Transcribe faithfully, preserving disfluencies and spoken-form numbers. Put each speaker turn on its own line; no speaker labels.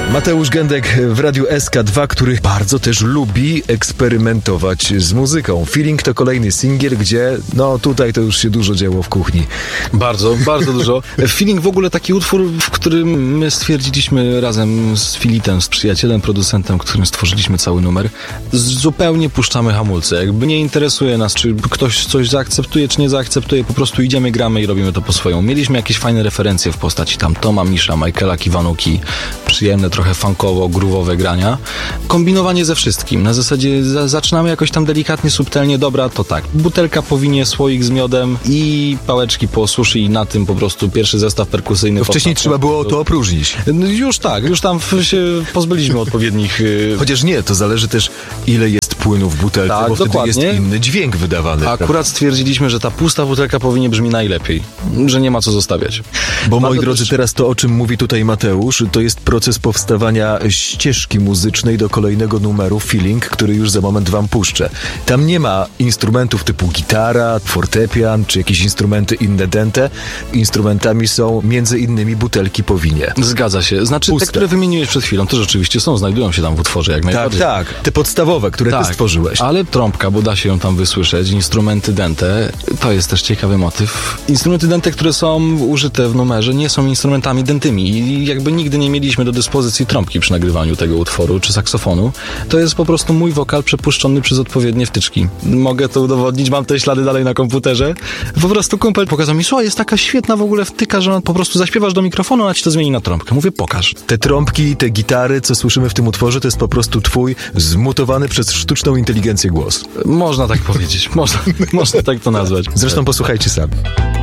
Mateusz Gędek w Radiu S K dwa, który bardzo też lubi eksperymentować z muzyką. Feeling to kolejny singiel, gdzie no tutaj to już się dużo działo w kuchni.
Bardzo, bardzo dużo. Feeling w ogóle taki utwór, w którym my stwierdziliśmy razem z Filitem, z przyjacielem, producentem, którym stworzyliśmy cały numer, zupełnie puszczamy hamulce. Jakby nie interesuje nas, czy ktoś coś zaakceptuje, czy nie zaakceptuje, po prostu idziemy, gramy i robimy to po swojemu. Mieliśmy jakieś fajne referencje w postaci tam Toma Misza, Michaela Kiwanuki, przyjemne, trochę funkowo, groove'owe grania. Kombinowanie ze wszystkim. Na zasadzie za, zaczynamy jakoś tam delikatnie, subtelnie, dobra, to tak. Butelka po winie, słoik z miodem i pałeczki po sushi i na tym po prostu pierwszy zestaw perkusyjny.
To wcześniej trzeba było to opróżnić.
Już tak, już tam się pozbyliśmy odpowiednich...
Chociaż nie, to zależy też ile jest płynu w butelce,
tak,
bo
dokładnie.
wtedy jest inny dźwięk wydawany.
A akurat stwierdziliśmy, że ta pusta butelka powinna brzmi najlepiej, że nie ma co zostawiać.
Bo moi
to
drodzy,
też...
teraz to, o czym mówi tutaj Mateusz, to jest proces powstawania ścieżki muzycznej do kolejnego numeru Feeling, który już za moment wam puszczę. Tam nie ma instrumentów typu gitara, fortepian, czy jakieś instrumenty inne dęte. Instrumentami są między innymi butelki po winie.
Zgadza się. Znaczy
Puste.
te, które wymieniłeś przed chwilą, to rzeczywiście są, znajdują się tam w utworze jak najbardziej.
Tak, tak. Te podstawowe, które
tak,
ty stworzyłeś.
Ale trąbka, bo da się ją tam wysłyszeć, instrumenty dęte, to jest też ciekawy motyw. Instrumenty dęte, które są użyte w numerze, nie są instrumentami dętymi i jakby nigdy nie mieliśmy do dyspozycji trąbki przy nagrywaniu tego utworu, czy saksofonu. To jest po prostu mój wokal przepuszczony przez odpowiednie wtyczki. Mogę to udowodnić, mam te ślady dalej na komputerze. Po prostu kumpel pokazał mi, słuchaj, jest taka świetna w ogóle wtyka, że po prostu zaśpiewasz do mikrofonu, a ci to zmieni na trąbkę. Mówię, pokaż.
Te trąbki, te gitary, co słyszymy w tym utworze, to jest po prostu twój zmutowany przez sztuczną inteligencję głos.
Można tak powiedzieć. Można, można tak to nazwać.
Zresztą posłuchajcie sami.